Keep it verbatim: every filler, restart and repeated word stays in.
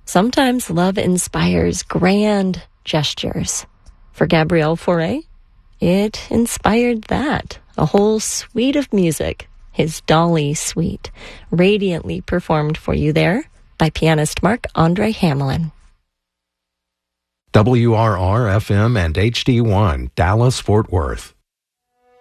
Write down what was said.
Sometimes love inspires grand gestures. For Gabriel Fauré, it inspired that. A whole suite of music, his Dolly Suite, radiantly performed for you there by pianist Marc-Andre Hamelin. W R R F M and H D one, Dallas, Fort Worth.